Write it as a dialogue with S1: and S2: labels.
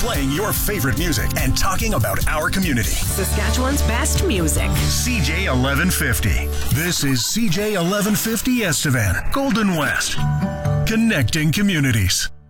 S1: playing your favorite music and talking about our community.
S2: Saskatchewan's best music.
S1: CJ 1150. This is CJ 1150 Estevan, Golden West. Connecting communities.